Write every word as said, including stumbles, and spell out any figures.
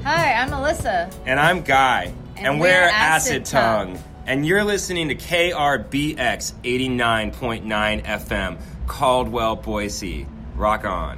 Hi, I'm Melissa. And I'm Guy. And, and we're, we're Acid, Acid Tongue. Tongue. And you're listening to K R B X eighty-nine point nine F M, Caldwell, Boise. Rock on.